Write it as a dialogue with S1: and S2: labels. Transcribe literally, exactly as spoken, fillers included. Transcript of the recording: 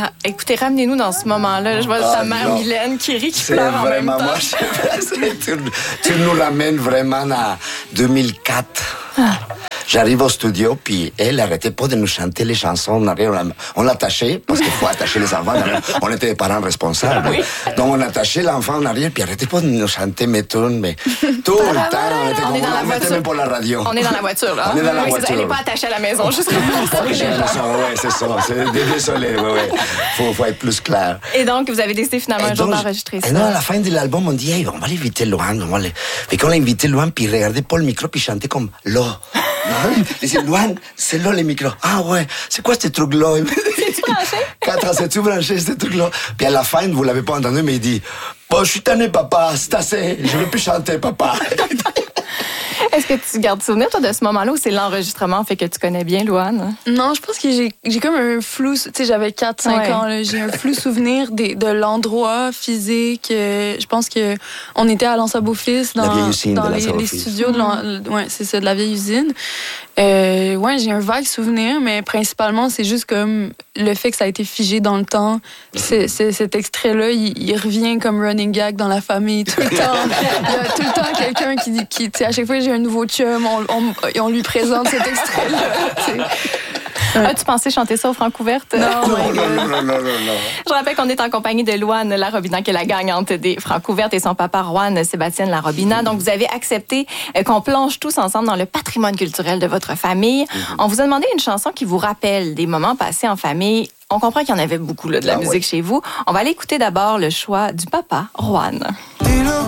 S1: Écoutez, ramenez-nous dans ce moment-là. Je vois ah, ta mère non. Mylène qui rit, qui pleure en même temps. Moi,
S2: tu, tu nous ramènes vraiment à deux mille quatre. Ah. J'arrive au studio, puis elle n'arrêtait pas de nous chanter les chansons. On, arrive, on l'attachait, parce qu'il faut attacher les enfants. On était des parents responsables. Oui. Donc, on attachait l'enfant en arrière, puis arrêtait pas de nous chanter mes tunes, mais tout le temps, on était
S1: on
S2: comme
S1: est dans la voiture.
S2: Même pour la radio.
S1: On est dans la voiture, là.
S2: On est dans la
S1: oui,
S2: voiture.
S1: Elle n'est pas attachée à la maison, juste comme ça.
S2: Oui, c'est ça. C'est, désolé, oui, oui. Faut, faut être plus clair.
S1: Et donc, vous avez décidé finalement et un donc, jour d'enregistrer ça.
S2: Et non, à la fin de l'album, on dit, hey, on va l'inviter Louane. On va aller... Et quand on l'a invité Louane, puis il regardait pas le micro, puis il chantait comme là. Il disait, Louane, c'est là les micros. Ah ouais, c'est quoi ce truc-là?
S1: C'est-tu branché?
S2: Quatre ans, c'est-tu branché, ce truc-là? Puis à la fin, vous l'avez pas entendu, mais il dit, bon, je suis tanné, papa, c'est assez, je veux plus chanter, papa.
S1: Est-ce que tu gardes souvenir, toi, de ce moment-là, où c'est l'enregistrement fait que tu connais bien Louane?
S3: Non, je pense que j'ai, j'ai comme un flou... Tu sais, j'avais quatre cinq ouais. ans, là, j'ai un flou souvenir des, de l'endroit physique. Euh, je pense que on était à l'Anse-à-Beaufils, dans,
S2: usine
S3: dans
S2: de
S3: les, les studios de l'an... ouais, c'est ça, de la vieille usine. Euh, ouais, j'ai un vague souvenir, mais principalement, c'est juste comme le fait que ça a été figé dans le temps. C'est, c'est, cet extrait-là, il, il revient comme running gag dans la famille tout le temps. Il y a tout le temps quelqu'un qui, qui tu sais, à chaque fois que j'ai un nouveau chum, on, on, on lui présente cet extrait-là. Ouais.
S1: As-tu pensé chanter ça au Francouverte?
S2: Non, non, non, non, non, non.
S1: Je rappelle qu'on est en compagnie de Louane Larobina, qui est la gagnante des Francouvertes, et son papa, Rohan Sébastien Larobina. Donc, vous avez accepté qu'on plonge tous ensemble dans le patrimoine culturel de votre famille. Mm-hmm. On vous a demandé une chanson qui vous rappelle des moments passés en famille. On comprend qu'il y en avait beaucoup là, de la ah, musique ouais. chez vous. On va aller écouter d'abord le choix du papa, Rohan.